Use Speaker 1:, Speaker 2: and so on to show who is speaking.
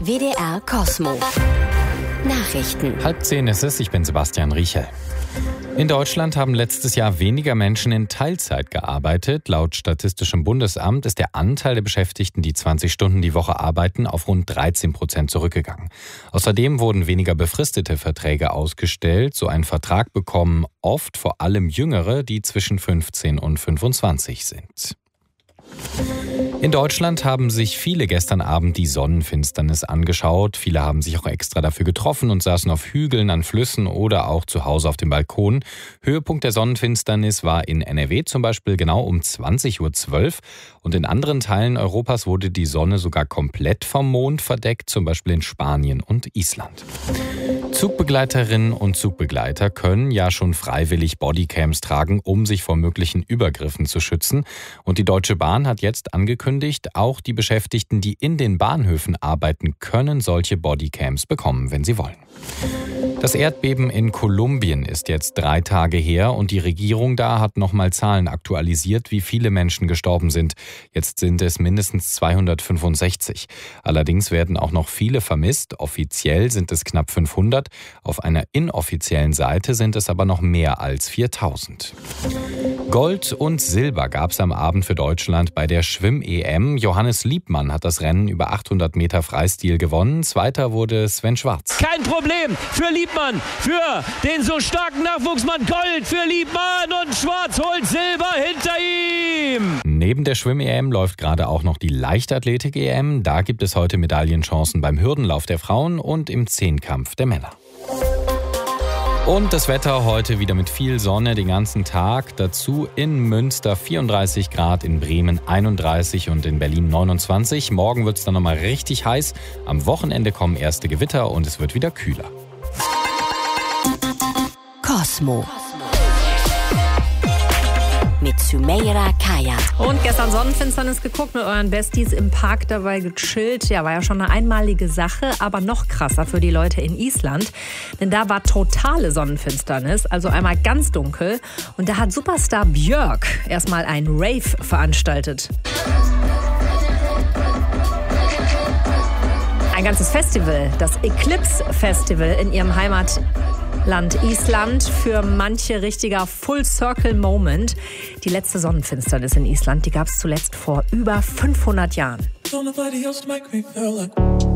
Speaker 1: WDR Kosmo. Nachrichten.
Speaker 2: 9:30 ist es, ich bin Sebastian Riechel. In Deutschland haben letztes Jahr weniger Menschen in Teilzeit gearbeitet. Laut Statistischem Bundesamt ist der Anteil der Beschäftigten, die 20 Stunden die Woche arbeiten, auf rund 13% zurückgegangen. Außerdem wurden weniger befristete Verträge ausgestellt. So einen Vertrag bekommen oft vor allem Jüngere, die zwischen 15 und 25 sind. In Deutschland haben sich viele gestern Abend die Sonnenfinsternis angeschaut. Viele haben sich auch extra dafür getroffen und saßen auf Hügeln, an Flüssen oder auch zu Hause auf dem Balkon. Höhepunkt der Sonnenfinsternis war in NRW zum Beispiel genau um 20:12 Uhr. Und in anderen Teilen Europas wurde die Sonne sogar komplett vom Mond verdeckt, zum Beispiel in Spanien und Island. Zugbegleiterinnen und Zugbegleiter können ja schon freiwillig Bodycams tragen, um sich vor möglichen Übergriffen zu schützen. Und die Deutsche Bahn hat jetzt angekündigt, auch die Beschäftigten, die in den Bahnhöfen arbeiten, können solche Bodycams bekommen, wenn sie wollen. Das Erdbeben in Kolumbien ist jetzt 3 Tage her und die Regierung da hat nochmal Zahlen aktualisiert, wie viele Menschen gestorben sind. Jetzt sind es mindestens 265. Allerdings werden auch noch viele vermisst. Offiziell sind es knapp 500. Auf einer inoffiziellen Seite sind es aber noch mehr als 4000. Gold und Silber gab es am Abend für Deutschland bei der Schwimm-EM. Johannes Liebmann hat das Rennen über 800 Meter Freistil gewonnen. Zweiter wurde Sven Schwarz.
Speaker 3: Kein Problem für Liebmann, für den so starken Nachwuchsmann. Gold für Liebmann und Schwarz holt Silber hinter ihm.
Speaker 2: Neben der Schwimm-EM läuft gerade auch noch die Leichtathletik-EM. Da gibt es heute Medaillenchancen beim Hürdenlauf der Frauen und im Zehnkampf der Männer. Und das Wetter heute wieder mit viel Sonne den ganzen Tag. Dazu in Münster 34 Grad, in Bremen 31 und in Berlin 29. Morgen wird es dann nochmal richtig heiß. Am Wochenende kommen erste Gewitter und es wird wieder kühler.
Speaker 1: Kosmo. Mit Sümeyra Kayat.
Speaker 4: Und gestern Sonnenfinsternis geguckt, mit euren Besties im Park dabei gechillt. Ja, war ja schon eine einmalige Sache, aber noch krasser für die Leute in Island. Denn da war totale Sonnenfinsternis, also einmal ganz dunkel. Und da hat Superstar Björk erstmal ein Rave veranstaltet. Ein ganzes Festival, das Eclipse Festival in ihrem Heimatland Island, für manche richtiger Full-Circle-Moment. Die letzte Sonnenfinsternis in Island, die gab es zuletzt vor über 500 Jahren.